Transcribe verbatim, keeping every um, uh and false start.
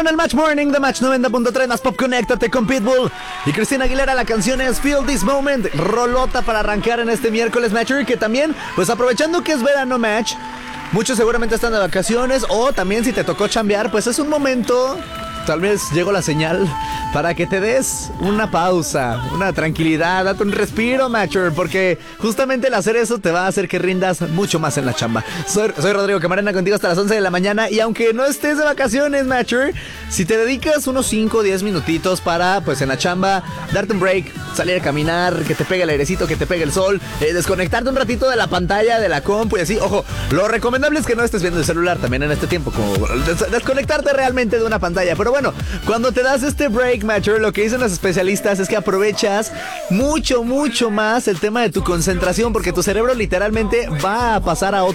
el Match Morning de Match noventa punto tres, más pop, conéctate con Pitbull y Cristina Aguilera. La canción es Feel This Moment, rolota para arrancar en este miércoles, Matcher, que también, pues aprovechando que es verano, Match, muchos seguramente están de vacaciones, o también si te tocó chambear, pues es un momento, tal vez llegó la señal para que te des una pausa, una tranquilidad, date un respiro, Matcher, porque justamente el hacer eso te va a hacer que rindas mucho más en la chamba. Soy, soy Rodrigo Camarena, contigo hasta las once de la mañana, y aunque no estés de vacaciones, Matcher, si te dedicas unos cinco o diez minutitos para, pues en la chamba, darte un break, salir a caminar, que te pegue el airecito, que te pegue el sol, eh, desconectarte un ratito de la pantalla de la compu y así. Ojo, lo recomendable es que no estés viendo el celular también en este tiempo, como des- desconectarte realmente de una pantalla. Pero bueno, cuando te das este break, Matcher, lo que dicen los especialistas es que aprovechas mucho, mucho más el tema de tu concentración, porque tu cerebro literalmente va a pasar a otro